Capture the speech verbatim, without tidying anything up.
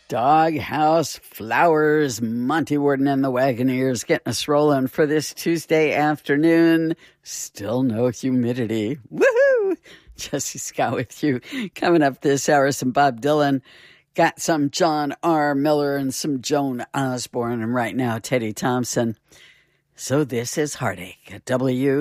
Doghouse Flowers, Monty Worden and the Wagoneers getting us rolling for this Tuesday afternoon. Still no humidity. Woohoo! Jesse Scott with you. Coming up this hour, some Bob Dylan. Got some John R. Miller and some Joan Osborne. And right now, Teddy Thompson. So this is Heartache at W